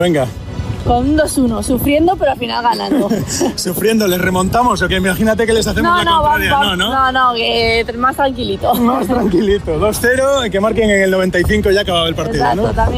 Venga. Con un 2-1, sufriendo pero al final ganando. Sufriendo, ¿les remontamos o que imagínate que les hacemos la contraria? No, que más tranquilito. Más tranquilito. 2-0, que marquen en el 95 ya acababa el partido, Exacto, ¿no? también.